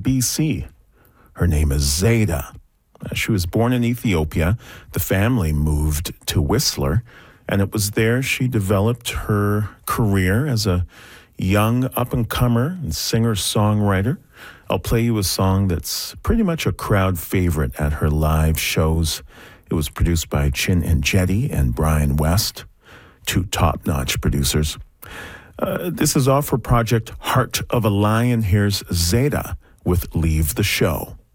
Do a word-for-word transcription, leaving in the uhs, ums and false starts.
B C. Her name is Zayda. She was born in Ethiopia. The family moved to Whistler, and it was there she developed her career as a young up-and-comer and singer-songwriter. I'll play you a song that's pretty much a crowd favorite at her live shows. It was produced by Chin and Jetty and Brian West, two top-notch producers. Uh, this is off her project Heart of a Lion. Here's Zayda with Leave the Show.